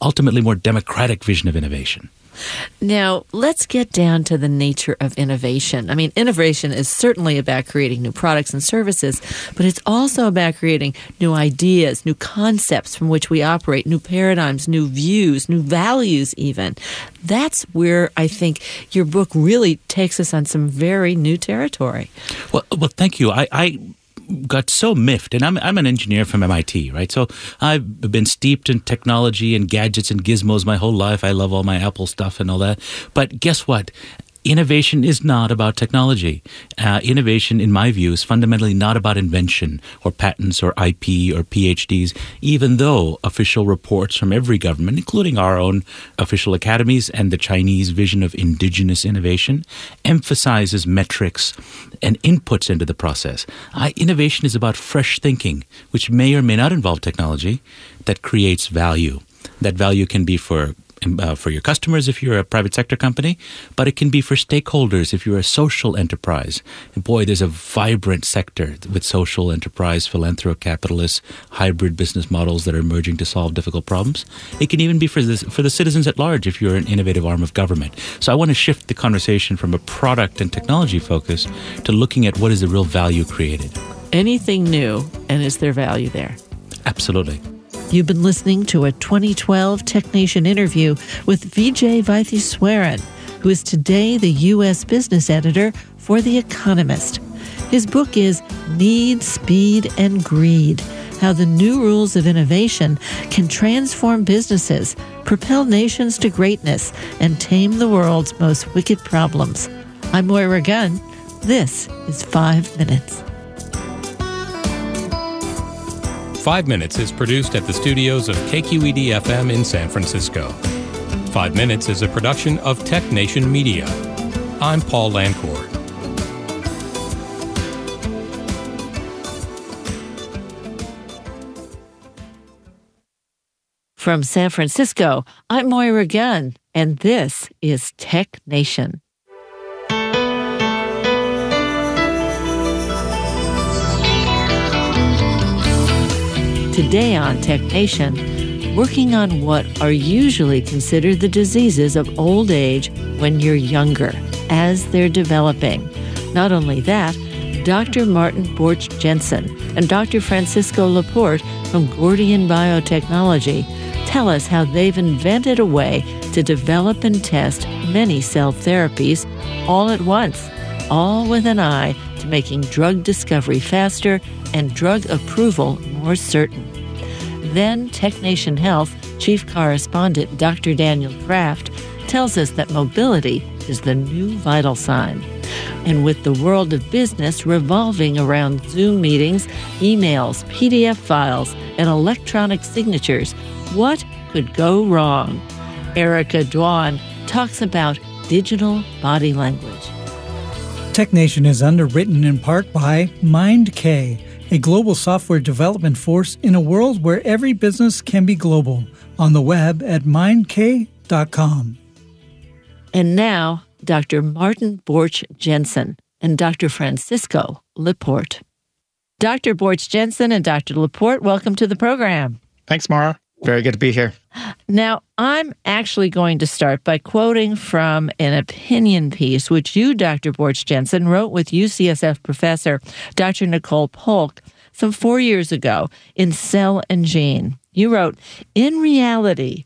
ultimately more democratic vision of innovation. Now, let's get down to the nature of innovation. I mean, innovation is certainly about creating new products and services, but it's also about creating new ideas, new concepts from which we operate, new paradigms, new views, new values even. That's where I think your book really takes us on some very new territory. Well, thank you. I got so miffed, and I'm an engineer from MIT, right? So I've been steeped in technology and gadgets and gizmos my whole life. I love all my Apple stuff and all that. But guess what? Innovation is not about technology. Innovation, in my view, is fundamentally not about invention or patents or IP or PhDs, even though official reports from every government, including our own official academies and the Chinese vision of indigenous innovation, emphasizes metrics and inputs into the process. Innovation is about fresh thinking, which may or may not involve technology, that creates value. That value can be for your customers if you're a private sector company, but it can be for stakeholders if you're a social enterprise. And boy, there's a vibrant sector with social enterprise, philanthrocapitalists, hybrid business models that are emerging to solve difficult problems. It can even be for the citizens at large if you're an innovative arm of government. So I want to shift the conversation from a product and technology focus to looking at what is the real value created. Anything new, and is there value there? Absolutely. You've been listening to a 2012 TechNation interview with Vijay Vaidhyanathan, who is today the U.S. business editor for The Economist. His book is Need, Speed, and Greed: How the New Rules of Innovation Can Transform Businesses, Propel Nations to Greatness, and Tame the World's Most Wicked Problems. I'm Moira Gunn. This is 5 Minutes. 5 Minutes is produced at the studios of KQED-FM in San Francisco. 5 Minutes is a production of TechNation Media. I'm Paul Lancourt. From San Francisco, I'm Moira Gunn, and this is TechNation. Today on TechNation, working on what are usually considered the diseases of old age when you're younger, as they're developing. Not only that, Dr. Martin Borch-Jensen and Dr. Francisco Laporte from Gordian Biotechnology tell us how they've invented a way to develop and test many cell therapies all at once, all with an eye to making drug discovery faster and drug approval more certain. Then TechNation Health chief correspondent Dr. Daniel Kraft tells us that mobility is the new vital sign. And with the world of business revolving around Zoom meetings, emails, PDF files, and electronic signatures, what could go wrong? Erica Dwan talks about digital body language. TechNation is underwritten in part by MindK, a global software development force in a world where every business can be global. On the web at mindk.com. And now, Dr. Martin Borch-Jensen and Dr. Francisco Laporte. Dr. Borch-Jensen and Dr. Laporte, welcome to the program. Thanks, Mara. Very good to be here. Now, I'm actually going to start by quoting from an opinion piece which you, Dr. Borch-Jensen, wrote with UCSF professor Dr. Nicole Polk some 4 years ago in Cell and Gene. You wrote, "In reality,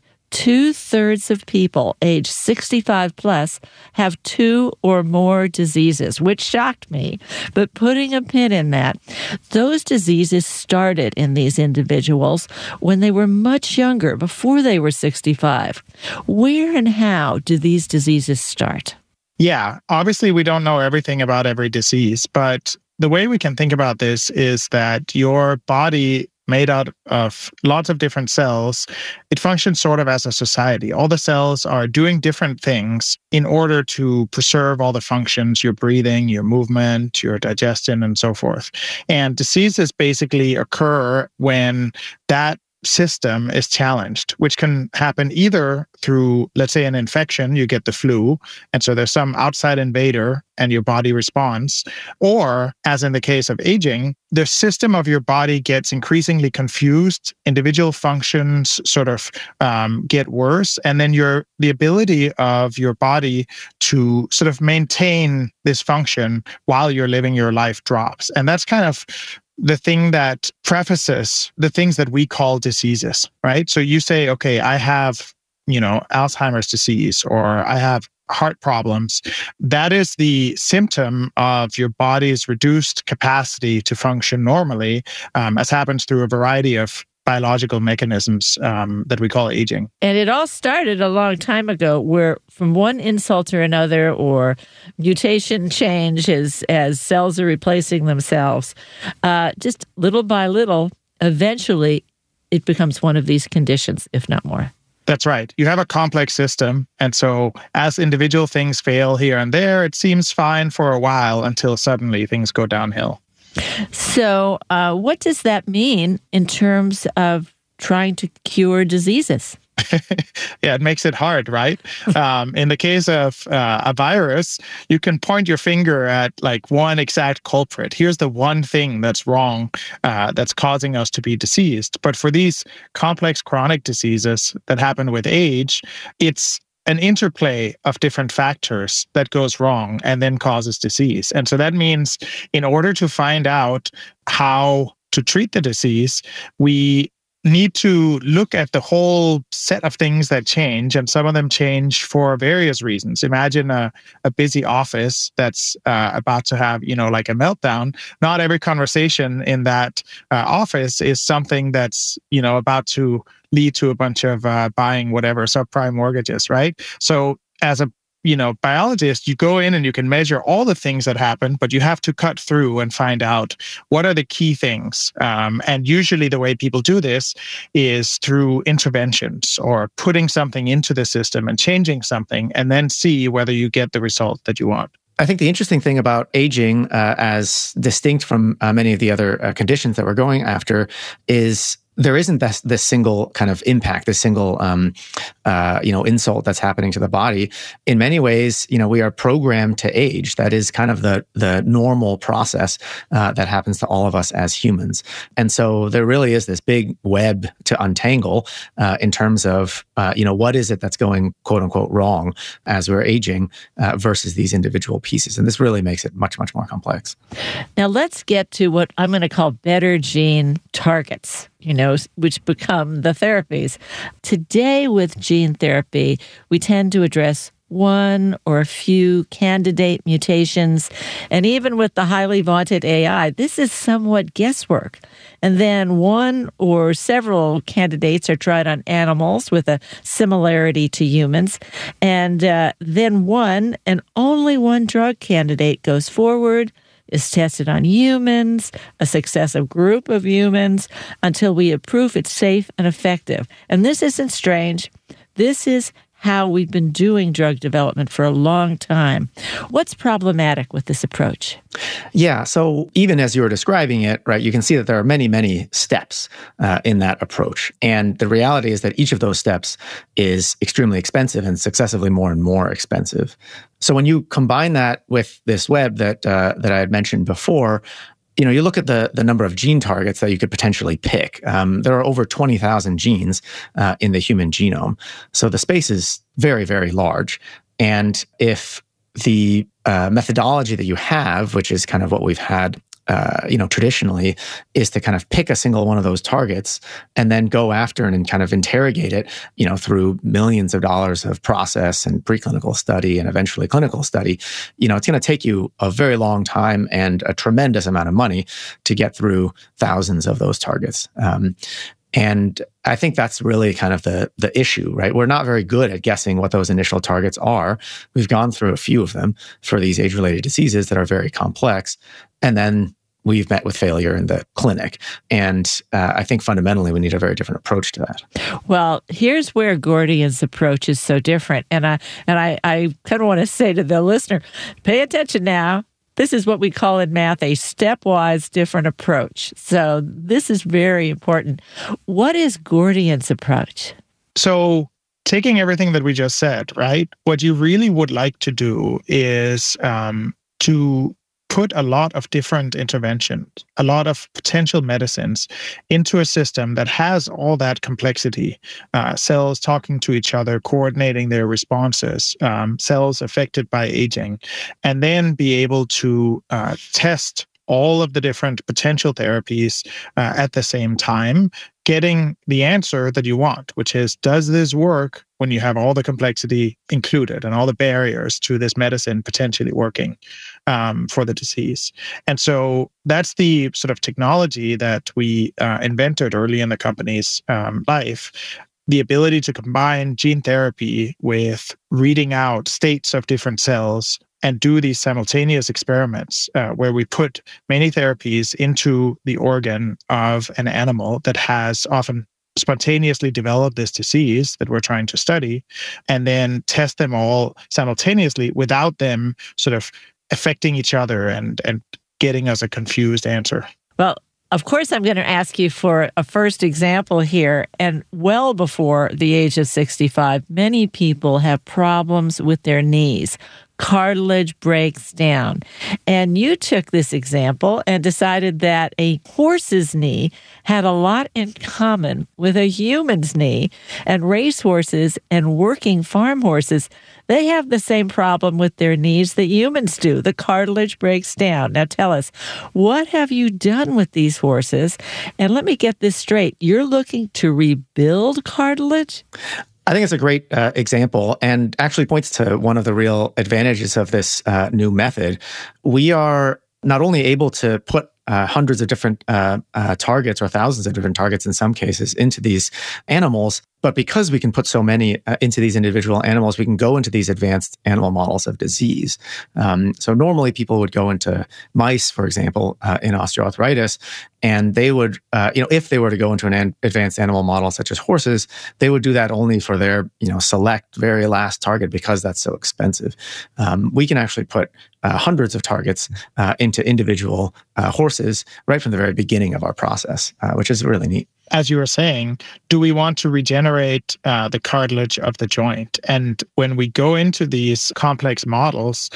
2/3 of people age 65 plus have 2 or more diseases," which shocked me. But putting a pin in that, those diseases started in these individuals when they were much younger, before they were 65. Where and how do these diseases start? Yeah, obviously we don't know everything about every disease, but the way we can think about this is that your body, made out of lots of different cells, it functions sort of as a society. All the cells are doing different things in order to preserve all the functions, your breathing, your movement, your digestion, and so forth. And diseases basically occur when that system is challenged, which can happen either through, let's say, an infection, you get the flu, and so there's some outside invader and your body responds, or as in the case of aging, the system of your body gets increasingly confused, individual functions sort of get worse, and then the ability of your body to sort of maintain this function while you're living your life drops. And that's kind of the thing that prefaces the things that we call diseases, right? So you say, okay, I have, Alzheimer's disease, or I have heart problems. That is the symptom of your body's reduced capacity to function normally, as happens through a variety of biological mechanisms that we call aging. And it all started a long time ago, where from one insult or another, or mutation change as cells are replacing themselves, just little by little, eventually it becomes one of these conditions, if not more. That's right. You have a complex system. And so as individual things fail here and there, it seems fine for a while until suddenly things go downhill. So what does that mean in terms of trying to cure diseases? Yeah, it makes it hard, right? In the case of a virus, you can point your finger at like one exact culprit. Here's the one thing that's wrong, that's causing us to be diseased. But for these complex chronic diseases that happen with age, it's an interplay of different factors that goes wrong and then causes disease. And so that means in order to find out how to treat the disease, we need to look at the whole set of things that change, and some of them change for various reasons. Imagine a busy office that's about to have, like a meltdown. Not every conversation in that office is something that's, about to lead to a bunch of buying whatever subprime mortgages, right? So as a biologist, you go in and you can measure all the things that happen, but you have to cut through and find out what are the key things. And usually the way people do this is through interventions or putting something into the system and changing something, and then see whether you get the result that you want. I think the interesting thing about aging, as distinct from many of the other conditions that we're going after, is there isn't this single kind of impact, this single, insult that's happening to the body. In many ways, we are programmed to age. That is kind of the normal process that happens to all of us as humans. And so there really is this big web to untangle in terms of, what is it that's going, quote unquote, wrong as we're aging versus these individual pieces. And this really makes it much, much more complex. Now let's get to what I'm going to call better gene targets, which become the therapies. Today with gene therapy, we tend to address one or a few candidate mutations. And even with the highly vaunted AI, this is somewhat guesswork. And then one or several candidates are tried on animals with a similarity to humans. And then one and only one drug candidate goes forward, is tested on humans, a successive group of humans, until we have proof it's safe and effective. And this isn't strange. This is how we've been doing drug development for a long time. What's problematic with this approach? Yeah, so even as you were describing it, right, you can see that there are many, many steps in that approach. And the reality is that each of those steps is extremely expensive and successively more and more expensive. So when you combine that with this web that I had mentioned before, you look at the number of gene targets that you could potentially pick. There are over 20,000 genes in the human genome. So the space is very, very large. And if the methodology that you have, which is kind of what we've had traditionally, is to kind of pick a single one of those targets and then go after and kind of interrogate it, through millions of dollars of process and preclinical study and eventually clinical study, it's going to take you a very long time and a tremendous amount of money to get through thousands of those targets. And I think that's really kind of the issue, right? We're not very good at guessing what those initial targets are. We've gone through a few of them for these age-related diseases that are very complex. And then we've met with failure in the clinic. And I think fundamentally we need a very different approach to that. Well, here's where Gordian's approach is so different. And I kind of want to say to the listener, pay attention now. This is what we call in math a stepwise different approach. So this is very important. What is Gordian's approach? So taking everything that we just said, right, what you really would like to do is to put a lot of different interventions, a lot of potential medicines into a system that has all that complexity, cells talking to each other, coordinating their responses, cells affected by aging, and then be able to test all of the different potential therapies at the same time, getting the answer that you want, which is, does this work when you have all the complexity included and all the barriers to this medicine potentially working for the disease? And so that's the sort of technology that we invented early in the company's life. The ability to combine gene therapy with reading out states of different cells and do these simultaneous experiments where we put many therapies into the organ of an animal that has often spontaneously developed this disease that we're trying to study, and then test them all simultaneously without them sort of affecting each other and getting us a confused answer. Well, of course, I'm going to ask you for a first example here. And well before the age of 65, many people have problems with their knees. Cartilage breaks down. And you took this example and decided that a horse's knee had a lot in common with a human's knee, and racehorses and working farm horses, they have the same problem with their knees that humans do. The cartilage breaks down. Now tell us, what have you done with these horses? And let me get this straight. You're looking to rebuild cartilage? I think it's a great example and actually points to one of the real advantages of this new method. We are not only able to put hundreds of different targets or thousands of different targets in some cases into these animals, but because we can put so many into these individual animals, we can go into these advanced animal models of disease. So normally people would go into mice, for example, in osteoarthritis, and they would, if they were to go into an advanced animal model such as horses, they would do that only for their, select very last target because that's so expensive. We can actually put hundreds of targets into individual horses right from the very beginning of our process, which is really neat. As you were saying, do we want to regenerate the cartilage of the joint? And when we go into these complex models,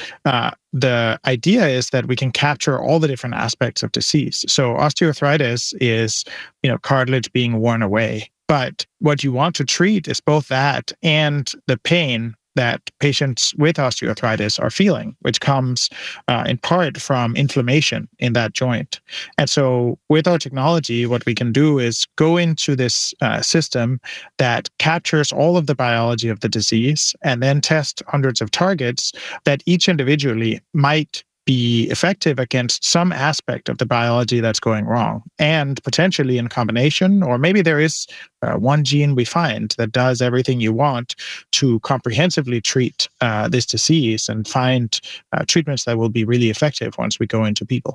the idea is that we can capture all the different aspects of disease. So osteoarthritis is, cartilage being worn away. But what you want to treat is both that and the pain that patients with osteoarthritis are feeling, which comes in part from inflammation in that joint. And so with our technology, what we can do is go into this system that captures all of the biology of the disease and then test hundreds of targets that each individually might be effective against some aspect of the biology that's going wrong, and potentially in combination, or maybe there is one gene we find that does everything you want to comprehensively treat this disease and find treatments that will be really effective once we go into people.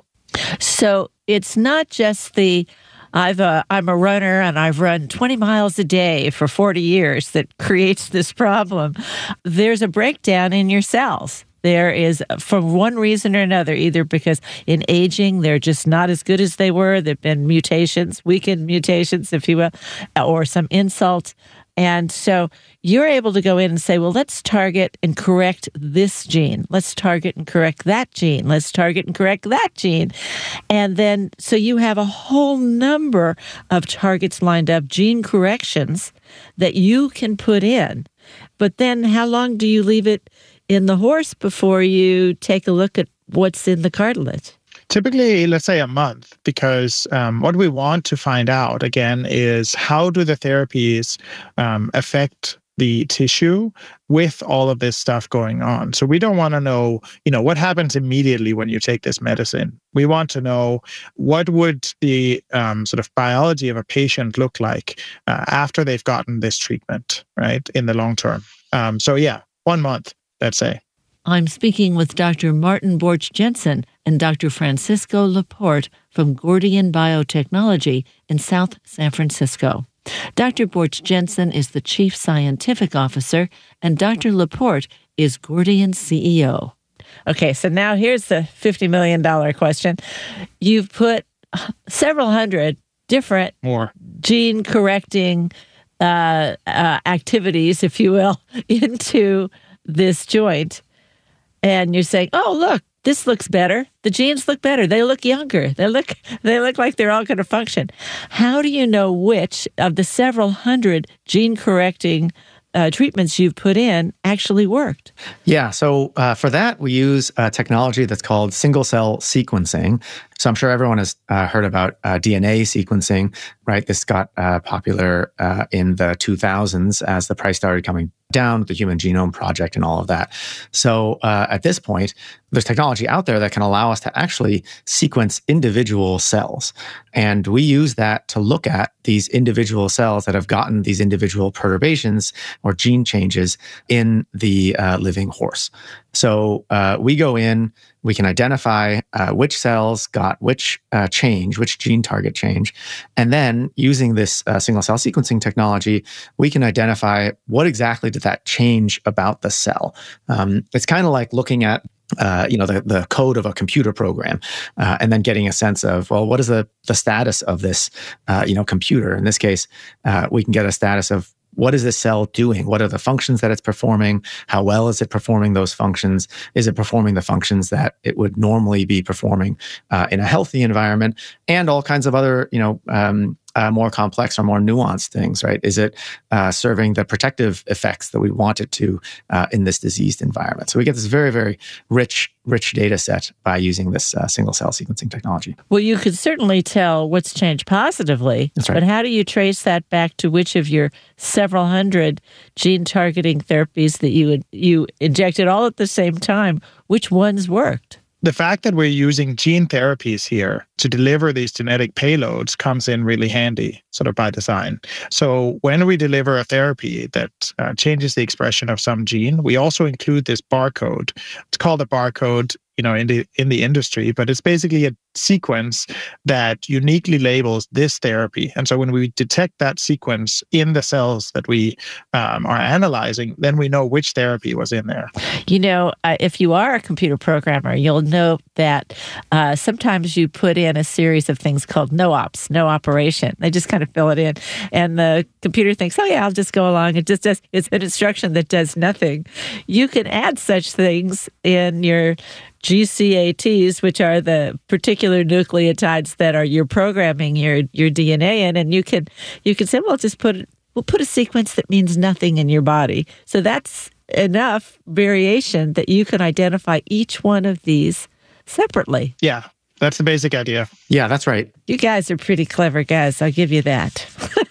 So it's not just I'm a runner and I've run 20 miles a day for 40 years that creates this problem. There's a breakdown in your cells. There is, for one reason or another, either because in aging, they're just not as good as they were. There have been mutations, weakened mutations, if you will, or some insult. And so you're able to go in and say, well, let's target and correct this gene. Let's target and correct that gene. Let's target and correct that gene. And then, so you have a whole number of targets lined up, gene corrections that you can put in. But then how long do you leave it in the horse before you take a look at what's in the cartilage? Typically, let's say a month, because what we want to find out, again, is how do the therapies affect the tissue with all of this stuff going on. So we don't want to know, what happens immediately when you take this medicine. We want to know what would the sort of biology of a patient look like after they've gotten this treatment, right, in the long term. 1 month. Let's say. I'm speaking with Dr. Martin Borch-Jensen and Dr. Francisco Laporte from Gordian Biotechnology in South San Francisco. Dr. Borch-Jensen is the Chief Scientific Officer, and Dr. Laporte is Gordian's CEO. Okay, so now here's the $50 million question. You've put several hundred different gene correcting activities, if you will, into this joint. And you're saying, oh, look, this looks better. The genes look better. They look younger. They look like they're all going to function. How do you know which of the several hundred gene correcting treatments you've put in actually worked? Yeah, so for that, we use a technology that's called single-cell sequencing. So I'm sure everyone has heard about DNA sequencing, right? This got popular in the 2000s as the price started coming down with the Human Genome Project and all of that. So at this point, there's technology out there that can allow us to actually sequence individual cells. And we use that to look at these individual cells that have gotten these individual perturbations or gene changes in the living horse. So we go in, we can identify which cells got which change, which gene target change. And then using this single-cell sequencing technology, we can identify what exactly did that change about the cell. It's kind of like looking at the code of a computer program, and then getting a sense of, well, what is the status of this, computer? In this case, we can get a status of what is this cell doing? What are the functions that it's performing? How well is it performing those functions? Is it performing the functions that it would normally be performing in a healthy environment? And all kinds of other, more complex or more nuanced things, right? Is it serving the protective effects that we want it to in this diseased environment? So we get this very, very rich data set by using this single-cell sequencing technology. Well, you could certainly tell what's changed positively. That's right. But how do you trace that back to which of your several hundred gene-targeting therapies that you injected all at the same time, which ones worked? The fact that we're using gene therapies here to deliver these genetic payloads comes in really handy, sort of by design. So when we deliver a therapy that changes the expression of some gene, we also include this barcode. It's called a barcode, in the industry, but it's basically a sequence that uniquely labels this therapy. And so when we detect that sequence in the cells that we are analyzing, then we know which therapy was in there. If you are a computer programmer, you'll know that sometimes you put in a series of things called no operation. They just kind of fill it in. And the computer thinks, oh yeah, I'll just go along. It just does, it's an instruction that does nothing. You can add such things in your GCATs, which are the particular nucleotides that you're programming your DNA in, and you can say, well, we'll put a sequence that means nothing in your body. So that's enough variation that you can identify each one of these separately. Yeah, that's the basic idea. Yeah, that's right. You guys are pretty clever guys. I'll give you that.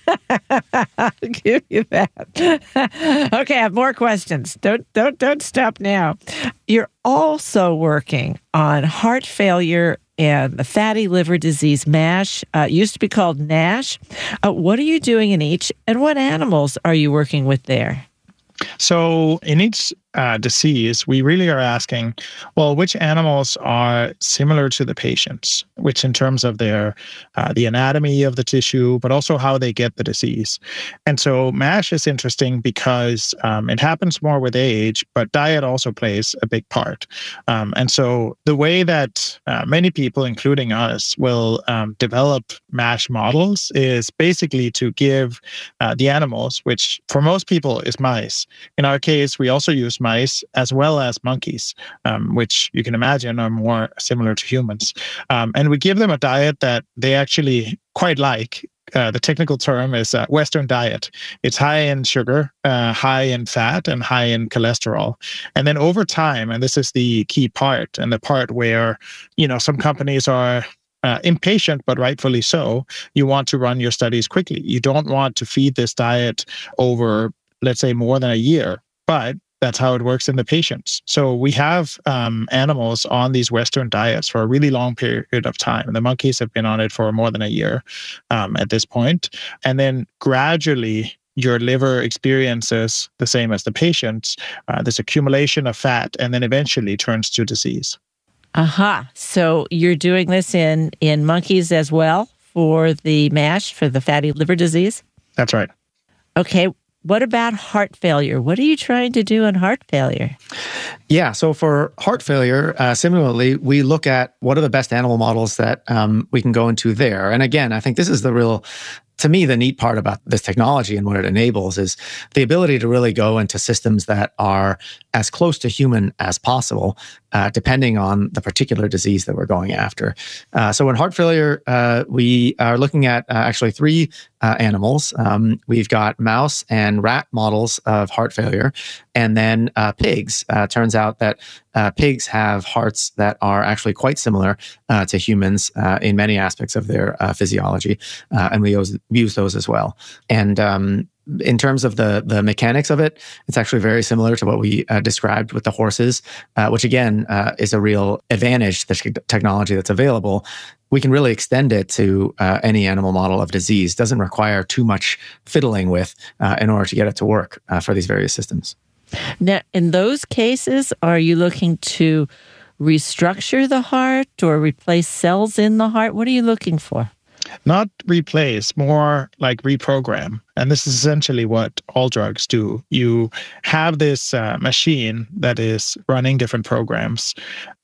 I'll give you that. Okay, I have more questions. Don't stop now. You're also working on heart failure and the fatty liver disease, MASH. It used to be called NASH. What are you doing in each, and what animals are you working with there? So in each disease, we really are asking, well, which animals are similar to the patients, which in terms of their the anatomy of the tissue, but also how they get the disease. And so MASH is interesting because it happens more with age, but diet also plays a big part. And so the way that many people, including us, will develop MASH models is basically to give the animals, which for most people is mice. In our case, we also use mice as well as monkeys, which you can imagine are more similar to humans. And we give them a diet that they actually quite like. The technical term is Western diet. It's high in sugar, high in fat, and high in cholesterol. And then over time, and this is the key part, and the part where, some companies are impatient, but rightfully so, you want to run your studies quickly. You don't want to feed this diet over, let's say, more than a year. But that's how it works in the patients. So we have animals on these Western diets for a really long period of time. The monkeys have been on it for more than a year at this point. And then gradually, your liver experiences the same as the patients, this accumulation of fat, and then eventually turns to disease. Aha. So you're doing this in monkeys as well for the MASH, for the fatty liver disease? That's right. Okay. what about heart failure? What are you trying to do in heart failure? Yeah, so for heart failure, similarly, we look at what are the best animal models that we can go into there. And again, I think this is to me, the neat part about this technology and what it enables is the ability to really go into systems that are as close to human as possible, depending on the particular disease that we're going after. So in heart failure, we are looking at actually three animals. We've got mouse and rat models of heart failure, and then pigs. Turns out that pigs have hearts that are actually quite similar to humans in many aspects of their physiology, and we use those as well. And in terms of the mechanics of it, it's actually very similar to what we described with the horses, which again is a real advantage, the technology that's available. We can really extend it to any animal model of disease. Doesn't require too much fiddling with in order to get it to work for these various systems. Now, in those cases, are you looking to restructure the heart or replace cells in the heart? What are you looking for? Not replace, more like reprogram. And this is essentially what all drugs do. You have this machine that is running different programs,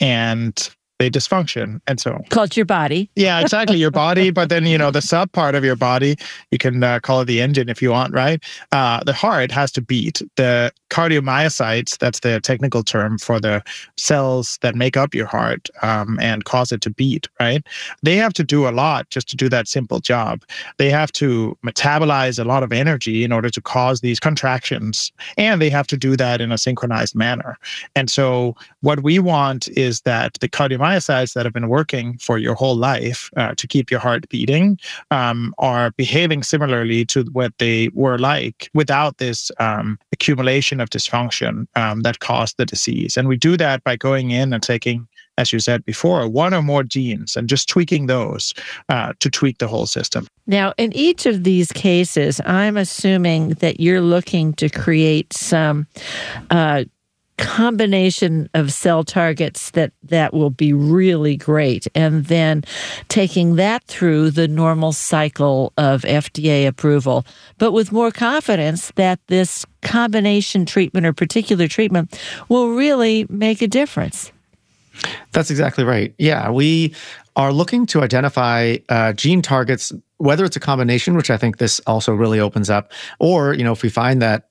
and they dysfunction. And so called your body. Yeah, exactly. Your body. But then, the sub part of your body, you can call it the engine if you want, right? The heart has to beat. The cardiomyocytes, that's the technical term for the cells that make up your heart and cause it to beat, right? They have to do a lot just to do that simple job. They have to metabolize a lot of energy in order to cause these contractions. And they have to do that in a synchronized manner. And so what we want is that the cardiomyocytes that have been working for your whole life to keep your heart beating are behaving similarly to what they were like without this accumulation of dysfunction that caused the disease. And we do that by going in and taking, as you said before, one or more genes and just tweaking those to tweak the whole system. Now, in each of these cases, I'm assuming that you're looking to create some combination of cell targets that will be really great, and then taking that through the normal cycle of FDA approval, but with more confidence that this combination treatment or particular treatment will really make a difference. That's exactly right. Yeah, we are looking to identify gene targets, whether it's a combination, which I think this also really opens up, or if we find that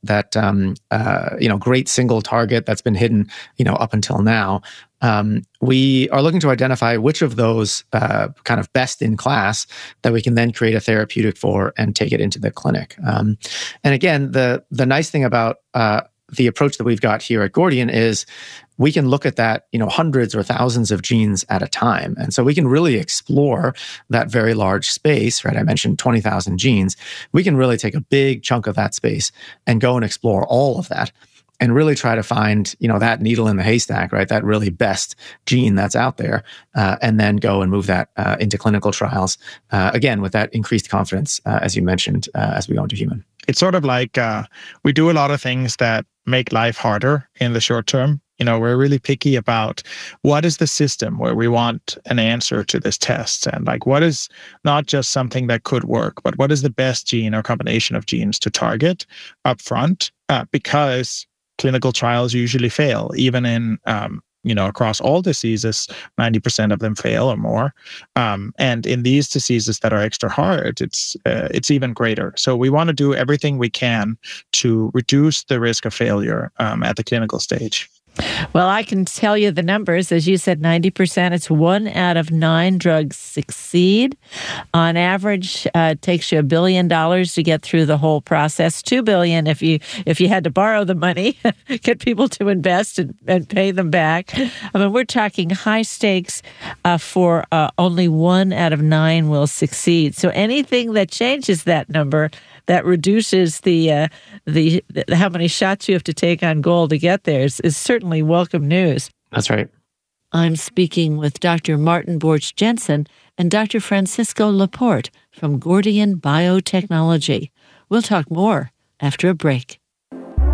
great single target that's been hidden up until now, we are looking to identify which of those kind of best in class that we can then create a therapeutic for and take it into the clinic. And again, the nice thing about the approach that we've got here at Gordian is we can look at that, hundreds or thousands of genes at a time. And so we can really explore that very large space, right? I mentioned 20,000 genes. We can really take a big chunk of that space and go and explore all of that and really try to find, that needle in the haystack, right? That really best gene that's out there, and then go and move that into clinical trials, again, with that increased confidence, as you mentioned, as we go into human. It's sort of like we do a lot of things that make life harder in the short term. We're really picky about what is the system where we want an answer to this test, and what is not just something that could work, but what is the best gene or combination of genes to target up front, because clinical trials usually fail, even in across all diseases, 90% of them fail or more. And in these diseases that are extra hard, it's even greater. So we want to do everything we can to reduce the risk of failure at the clinical stage. Well, I can tell you the numbers. As you said, 90%. It's 1 out of 9 drugs succeed. On average, it takes you $1 billion to get through the whole process. $2 billion if you had to borrow the money, get people to invest and pay them back. I mean, we're talking high stakes for only 1 out of 9 will succeed. So anything that changes that number, that reduces the how many shots you have to take on goal to get there is certainly welcome news. That's right. I'm speaking with Dr. Martin Borch-Jensen and Dr. Francisco Laporte from Gordian Biotechnology. We'll talk more after a break.